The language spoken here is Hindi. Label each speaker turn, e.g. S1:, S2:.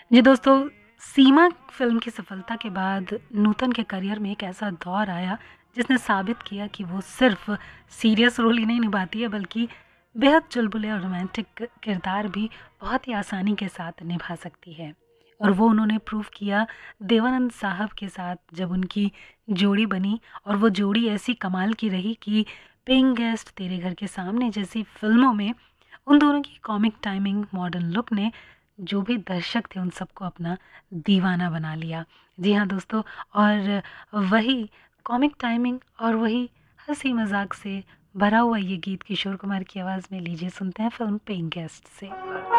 S1: जी दोस्तों, सीमा फ़िल्म की सफलता के बाद नूतन के करियर में एक ऐसा दौर आया जिसने साबित किया कि वो सिर्फ़ सीरियस रोल ही नहीं निभाती है बल्कि बेहद चुलबुले और रोमांटिक किरदार भी बहुत ही आसानी के साथ निभा सकती है। और वो उन्होंने प्रूव किया देवानंद साहब के साथ जब उनकी जोड़ी बनी और वो जोड़ी ऐसी कमाल की रही कि पेइंग गेस्ट, तेरे घर के सामने जैसी फ़िल्मों में उन दोनों की कॉमिक टाइमिंग, मॉडर्न लुक ने जो भी दर्शक थे उन सबको अपना दीवाना बना लिया। जी हाँ दोस्तों, और वही कॉमिक टाइमिंग और वही हँसी मज़ाक से भरा हुआ ये गीत किशोर कुमार की आवाज़ में लीजिए सुनते हैं फ़िल्म पेइंग गेस्ट से।